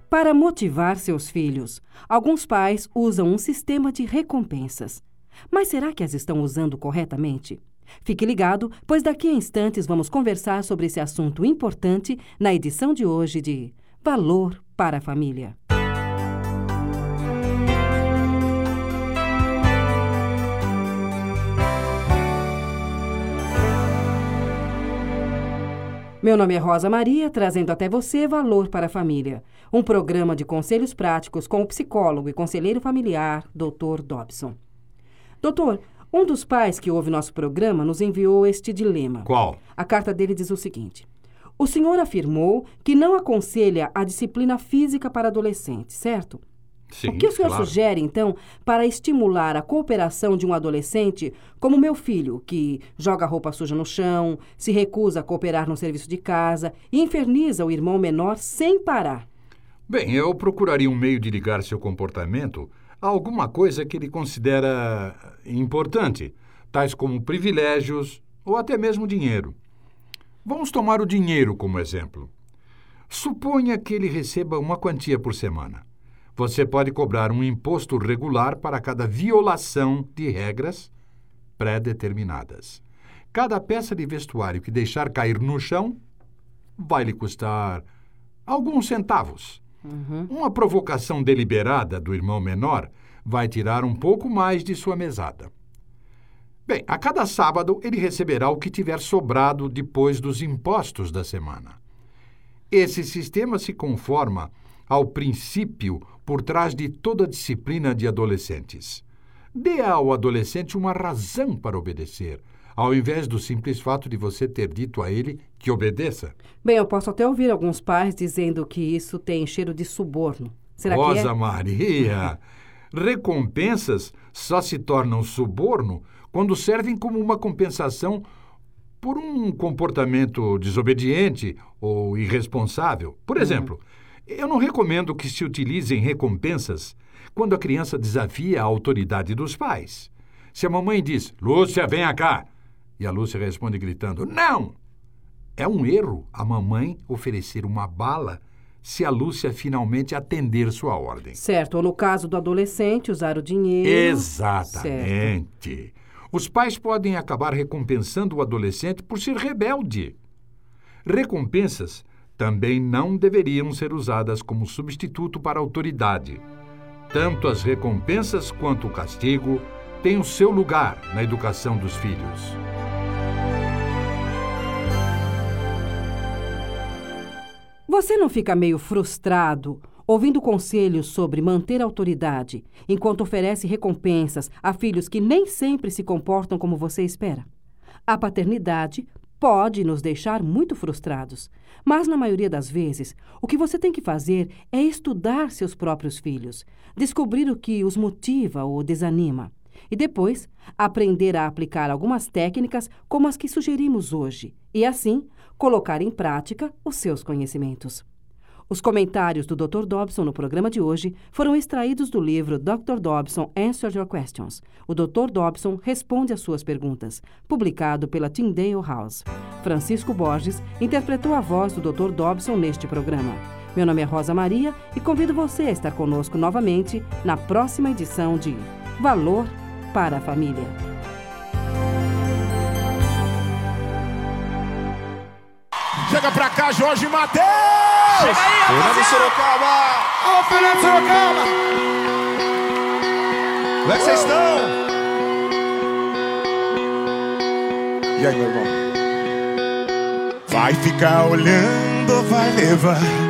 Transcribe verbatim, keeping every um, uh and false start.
Para motivar seus filhos, alguns pais usam um sistema de recompensas. Mas será que as estão usando corretamente? Fique ligado, pois daqui a instantes vamos conversar sobre esse assunto importante na edição de hoje de Valor para a Família. Meu nome é Rosa Maria, trazendo até você Valor para a Família, um programa de conselhos práticos com o psicólogo e conselheiro familiar, doutor Dobson. Doutor, um dos pais que ouve nosso programa nos enviou este dilema. Qual? A carta dele diz o seguinte: o senhor afirmou que não aconselha a disciplina física para adolescentes, certo? Sim, o que o senhor claro. sugere, então, para estimular a cooperação de um adolescente como meu filho, que joga roupa suja no chão, se recusa a cooperar no serviço de casa e inferniza o irmão menor sem parar? Bem, eu procuraria um meio de ligar seu comportamento a alguma coisa que ele considera importante, tais como privilégios ou até mesmo dinheiro. Vamos tomar o dinheiro como exemplo. Suponha que ele receba uma quantia por semana. Você pode cobrar um imposto regular para cada violação de regras pré-determinadas. Cada peça de vestuário que deixar cair no chão vai lhe custar alguns centavos. Uhum. Uma provocação deliberada do irmão menor vai tirar um pouco mais de sua mesada. Bem, a cada sábado ele receberá o que tiver sobrado depois dos impostos da semana. Esse sistema se conforma ao princípio por trás de toda a disciplina de adolescentes. Dê ao adolescente uma razão para obedecer, ao invés do simples fato de você ter dito a ele que obedeça. Bem, eu posso até ouvir alguns pais dizendo que isso tem cheiro de suborno. Será Rosa que é? Maria, recompensas só se tornam suborno quando servem como uma compensação por um comportamento desobediente ou irresponsável. Por exemplo, uhum. Eu não recomendo que se utilizem recompensas quando a criança desafia a autoridade dos pais. Se a mamãe diz, Lúcia, venha cá, e a Lúcia responde gritando, não! É um erro a mamãe oferecer uma bala se a Lúcia finalmente atender sua ordem. Certo, ou no caso do adolescente, usar o dinheiro... Exatamente. Certo. Os pais podem acabar recompensando o adolescente por ser rebelde. Recompensas também não deveriam ser usadas como substituto para a autoridade. Tanto as recompensas quanto o castigo têm o seu lugar na educação dos filhos. Você não fica meio frustrado ouvindo conselhos sobre manter a autoridade enquanto oferece recompensas a filhos que nem sempre se comportam como você espera? A paternidade pode nos deixar muito frustrados, mas, na maioria das vezes, o que você tem que fazer é estudar seus próprios filhos, descobrir o que os motiva ou desanima, e depois aprender a aplicar algumas técnicas como as que sugerimos hoje, e assim colocar em prática os seus conhecimentos. Os comentários do doutor Dobson no programa de hoje foram extraídos do livro doutor Dobson Answers Your Questions. O doutor Dobson responde às suas perguntas, publicado pela Tyndale House. Francisco Borges interpretou a voz do doutor Dobson neste programa. Meu nome é Rosa Maria e convido você a estar conosco novamente na próxima edição de Valor para a Família. Chega pra cá, Jorge Mateus! Chega aí, Fernando Sorocaba! Alô, Fernando Sorocaba! Como é que vocês estão? E aí, meu irmão? Vai ficar olhando, vai levar